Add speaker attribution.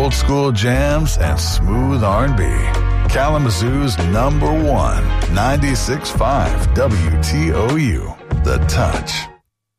Speaker 1: old school jams and smooth R&B. Kalamazoo's #1, 96.5 WTOU, The Touch.